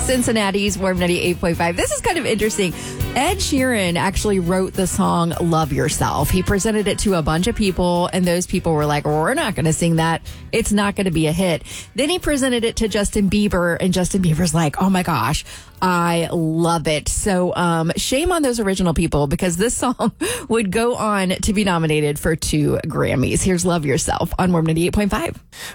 Cincinnati's Warm 98.5. This is kind of interesting. Ed Sheeran actually wrote the song Love Yourself. He presented it to a bunch of people, and those people were like, we're not going to sing that. It's not going to be a hit. Then he presented it to Justin Bieber, and Justin Bieber's like, oh my gosh, I love it. So shame on those original people, because this song would go on to be nominated for 2 Grammys. Here's Love Yourself on Warm 98.5.